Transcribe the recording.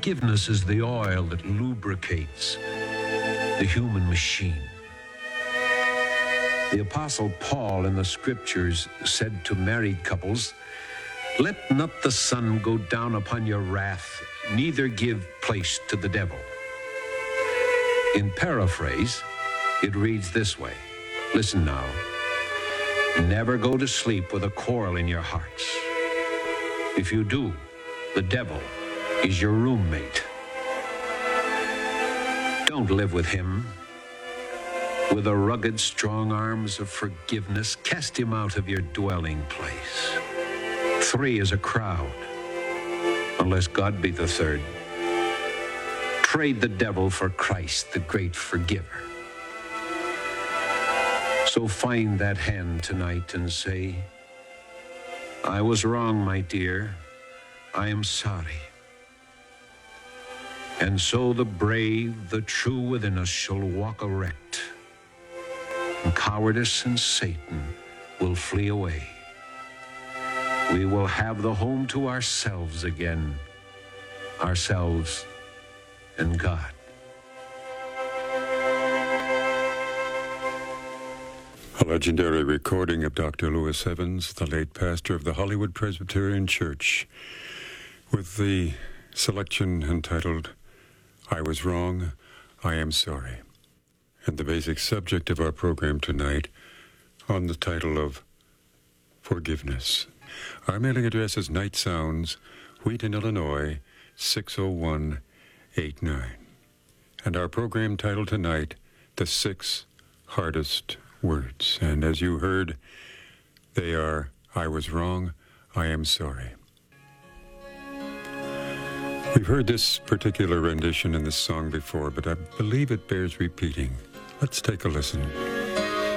Forgiveness is the oil that lubricates the human machine. The Apostle Paul in the Scriptures said to married couples, "Let not the sun go down upon your wrath, neither give place to the devil." In paraphrase, it reads this way. Listen now. Never go to sleep with a quarrel in your hearts. If you do, the devil is your roommate. Don't live with him. With the rugged, strong arms of forgiveness, cast him out of your dwelling place. 3 is a crowd, unless God be the third. Trade the devil for Christ, the great forgiver. So find that hand tonight and say, "I was wrong, my dear. I am sorry." And so the brave, the true within us shall walk erect, and cowardice and Satan will flee away. We will have the home to ourselves again, ourselves and God. A legendary recording of Dr. Louis Evans, the late pastor of the Hollywood Presbyterian Church, with the selection entitled, "I Was Wrong, I Am Sorry," and the basic subject of our program tonight on the title of Forgiveness. Our mailing address is Night Sounds, Wheaton, Illinois, 60189. And our program title tonight, The 6 Hardest Words. And as you heard, they are, "I was wrong, I am sorry." We've heard this particular rendition in this song before, but I believe it bears repeating. Let's take a listen.